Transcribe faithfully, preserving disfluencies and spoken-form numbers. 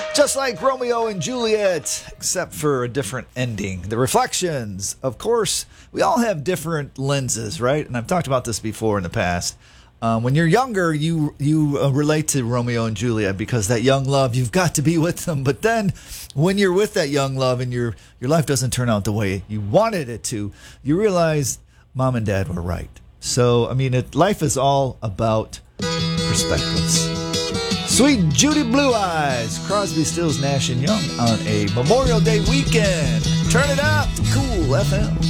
Just like Romeo and Juliet, except for a different ending. The Reflections. Of course, we all have different lenses, right? And I've talked about this before in the past. Um, when you're younger, you you uh, relate to Romeo and Juliet because that young love, you've got to be with them. But then when you're with that young love and your your life doesn't turn out the way you wanted it to, you realize mom and dad were right. So, I mean, it, life is all about perspectives. Sweet Judy Blue Eyes, Crosby, Stills, Nash and Young on a Memorial Day weekend. Turn it up, Cool F M.